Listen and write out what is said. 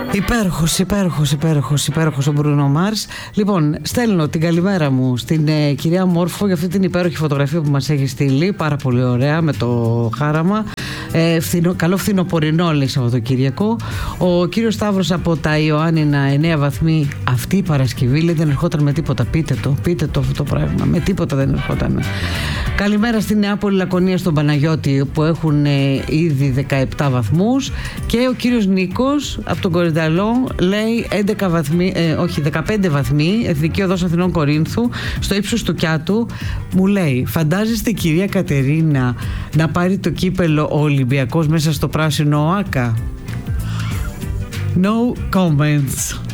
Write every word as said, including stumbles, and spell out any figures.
Υπέροχος, υπέροχος, υπέροχος, υπέροχος ο Μπρούνο Μάρς. Λοιπόν, στέλνω την καλημέρα μου στην ε, κυρία Μόρφο για αυτή την υπέροχη φωτογραφία που μας έχει στείλει. Πάρα πολύ ωραία, με το χάραμα. Ε, φθηνο, καλό φθινοπορεινό, λέει, Σαββατοκύριακο. Ο κύριος Σταύρος από τα Ιωάννινα, εννέα βαθμοί. Αυτή η Παρασκευή, λέει, δεν ερχόταν με τίποτα. Πείτε το, πείτε το αυτό το πράγμα. Με τίποτα δεν ερχόταν. Καλημέρα στην Νεάπολη, Λακωνία, στον Παναγιώτη, που έχουν ε, ήδη δεκαεπτά βαθμούς. Και ο κύριος Νίκος από τον Κορυδαλό λέει έντεκα βαθμοί, ε, όχι δεκαπέντε βαθμοί, Εθνική Οδός Αθηνών Κορίνθου, στο ύψος του Κιάτου. Μου λέει, φαντάζεστε, κυρία Κατερίνα, να πάρει το κύπελο ο Ολυμπιακός μέσα στο πράσινο ΟΑΚΑ? No comments.